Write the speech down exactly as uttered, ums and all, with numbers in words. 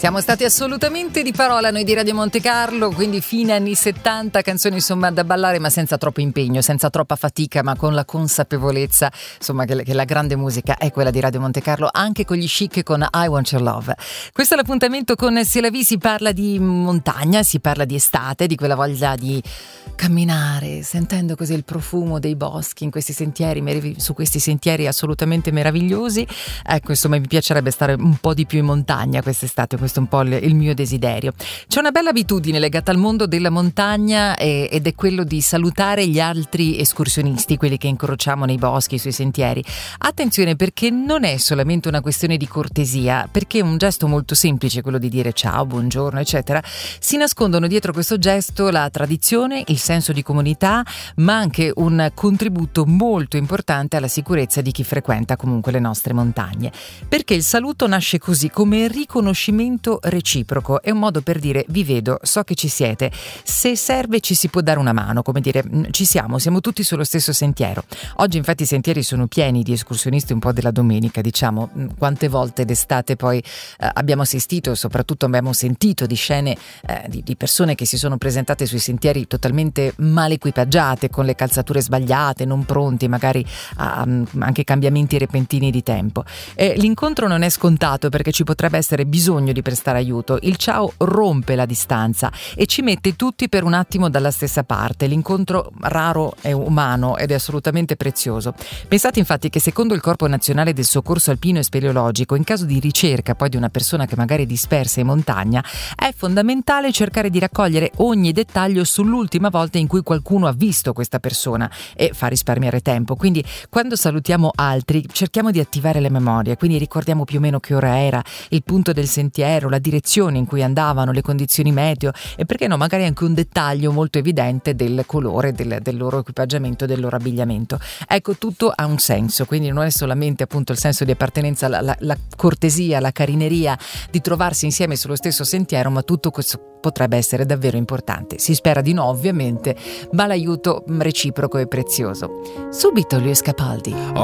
Siamo stati assolutamente di parola noi di Radio Monte Carlo, quindi fine anni settanta, canzoni insomma da ballare ma senza troppo impegno, senza troppa fatica, ma con la consapevolezza insomma che, che la grande musica è quella di Radio Monte Carlo, anche con gli Chic con I Want Your Love. Questo è l'appuntamento con C'est la vie, si parla di montagna, si parla di estate, di quella voglia di camminare, sentendo così il profumo dei boschi in questi sentieri, su questi sentieri assolutamente meravigliosi. Ecco, insomma, mi piacerebbe stare un po' di più in montagna quest'estate, questo è un po' il mio desiderio. C'è una bella abitudine legata al mondo della montagna eh, ed è quello di salutare gli altri escursionisti, quelli che incrociamo nei boschi, sui sentieri. Attenzione, perché non è solamente una questione di cortesia, perché è un gesto molto semplice, quello di dire ciao, buongiorno, eccetera. Si nascondono dietro questo gesto la tradizione, il senso di comunità, ma anche un contributo molto importante alla sicurezza di chi frequenta comunque le nostre montagne. Perché il saluto nasce così, come riconoscimento reciproco, è un modo per dire vi vedo, so che ci siete, se serve ci si può dare una mano, come dire ci siamo, siamo tutti sullo stesso sentiero. Oggi infatti i sentieri sono pieni di escursionisti un po' della domenica, diciamo, quante volte d'estate poi eh, abbiamo assistito, soprattutto abbiamo sentito di scene eh, di, di persone che si sono presentate sui sentieri totalmente mal equipaggiate, con le calzature sbagliate, non pronti magari a, a anche cambiamenti repentini di tempo. Eh, l'incontro non è scontato perché ci potrebbe essere bisogno di prestare aiuto. Il ciao rompe la distanza e ci mette tutti per un attimo dalla stessa parte. L'incontro raro è umano ed è assolutamente prezioso. Pensate infatti che secondo il Corpo Nazionale del Soccorso Alpino e Speleologico, in caso di ricerca poi di una persona che magari è dispersa in montagna, è fondamentale cercare di raccogliere ogni dettaglio sull'ultima volta in cui qualcuno ha visto questa persona e fa risparmiare tempo. Quindi quando salutiamo altri cerchiamo di attivare le memorie, quindi ricordiamo più o meno che ora era, il punto del sentiero, la direzione in cui andavano, le condizioni meteo e perché no magari anche un dettaglio molto evidente del colore del, del loro equipaggiamento, del loro abbigliamento. Ecco, tutto ha un senso, quindi non è solamente appunto il senso di appartenenza, la, la, la cortesia, la carineria di trovarsi insieme sullo stesso sentiero, ma tutto questo potrebbe essere davvero importante. Si spera di no, ovviamente, ma l'aiuto reciproco è prezioso. Subito Luis Capaldi.